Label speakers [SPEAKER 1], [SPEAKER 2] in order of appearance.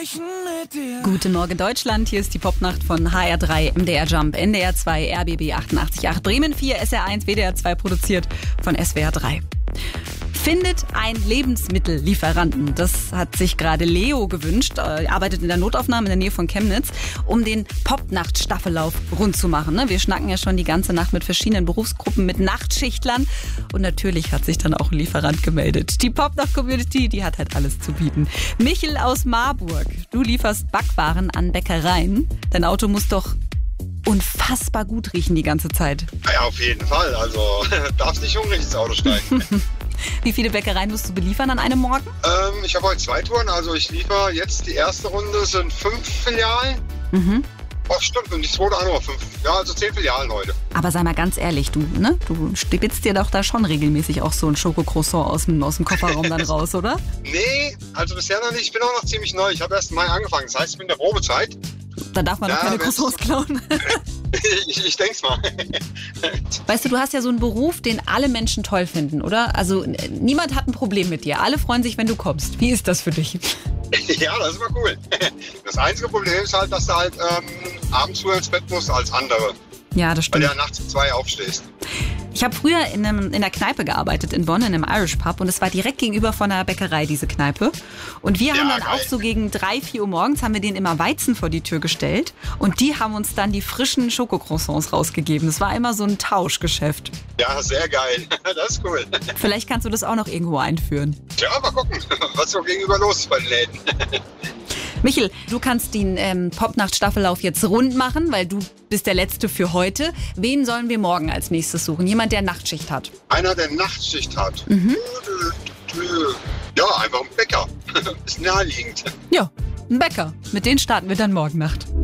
[SPEAKER 1] sprechen mit dir.
[SPEAKER 2] Guten Morgen Deutschland, hier ist die Popnacht von HR3, MDR Jump, NDR 2, RBB 88.8, Bremen 4, SR 1, WDR 2 produziert von SWR 3. Findet ein Lebensmittellieferanten. Das hat sich gerade Leo gewünscht. Er arbeitet in der Notaufnahme in der Nähe von Chemnitz, um den Popnacht-Staffellauf rund zu machen. Wir schnacken ja schon die ganze Nacht mit verschiedenen Berufsgruppen, mit Nachtschichtlern. Und natürlich hat sich dann auch ein Lieferant gemeldet. Die Popnacht-Community, die hat halt alles zu bieten. Michel aus Marburg, du lieferst Backwaren an Bäckereien. Dein Auto muss doch unfassbar gut riechen die ganze Zeit.
[SPEAKER 3] Ja, auf jeden Fall. Also darfst nicht hungrig ins Auto steigen.
[SPEAKER 2] Wie viele Bäckereien musst du beliefern an einem Morgen?
[SPEAKER 3] Ich habe heute 2 Touren. Also ich liefere jetzt die erste Runde, sind 5 Filialen. Oh, stimmt, und die zweite auch noch 5. Ja, also 10 Filialen heute.
[SPEAKER 2] Aber sei mal ganz ehrlich, du stibitzt dir doch da schon regelmäßig auch so ein Schokocroissant aus dem Kofferraum dann raus, oder?
[SPEAKER 3] Nee, also bisher noch nicht. Ich bin auch noch ziemlich neu. Ich habe erst im Mai angefangen. Das heißt, ich bin in der Probezeit.
[SPEAKER 2] Da darf man doch keine Croissants klauen.
[SPEAKER 3] Ich denk's mal.
[SPEAKER 2] Weißt du, du hast ja so einen Beruf, den alle Menschen toll finden, oder? Also niemand hat ein Problem mit dir. Alle freuen sich, wenn du kommst. Wie ist das für dich?
[SPEAKER 3] Ja, das ist mal cool. Das einzige Problem ist halt, dass du halt abends früher ins Bett musst als andere.
[SPEAKER 2] Ja, das stimmt.
[SPEAKER 3] Weil du ja nachts um 2 aufstehst.
[SPEAKER 2] Ich habe früher in einer Kneipe gearbeitet in Bonn, in einem Irish Pub. Und es war direkt gegenüber von einer Bäckerei, diese Kneipe. Und wir haben dann geil. Auch so gegen 3, 4 Uhr morgens haben wir denen immer Weizen vor die Tür gestellt. Und die haben uns dann die frischen Schokocroissants rausgegeben. Das war immer so ein Tauschgeschäft.
[SPEAKER 3] Ja, sehr geil. Das ist cool.
[SPEAKER 2] Vielleicht kannst du das auch noch irgendwo einführen.
[SPEAKER 3] Ja, mal gucken, was so gegenüber los ist bei den Läden.
[SPEAKER 2] Michel, du kannst den Popnacht-Staffellauf jetzt rund machen, weil du bist der Letzte für heute. Wen sollen wir morgen als nächstes suchen? Jemand, der Nachtschicht hat.
[SPEAKER 3] Einer, der Nachtschicht hat? Ja, einfach ein Bäcker. Ist naheliegend.
[SPEAKER 2] Ja, ein Bäcker. Mit denen starten wir dann morgen Nacht.